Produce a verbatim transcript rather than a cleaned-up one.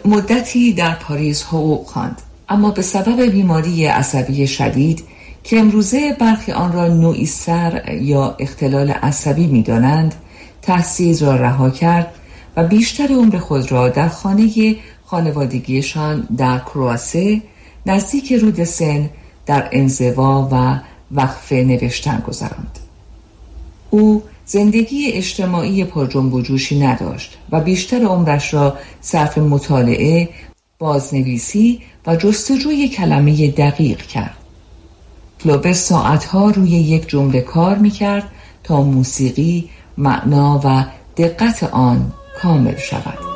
مدتی در پاریس حقوق خواند، اما به سبب بیماری عصبی شدید که امروزه برخی آن را نوعی سر یا اختلال عصبی می‌دانند، تحصیل را رها کرد و بیشتر عمر خود را در خانه خانوادگیشان در کرواسه نزدیک رود سن در انزوا و وقفه نوشتن گذراند. او زندگی اجتماعی پر جنب و جوشی نداشت و بیشتر عمرش را صرف مطالعه، بازنویسی و جستجوی کلمه دقیق کرد. فلوبر ساعتها روی یک جمله کار می‌کرد تا موسیقی، معنا و دقت آن کامل شود.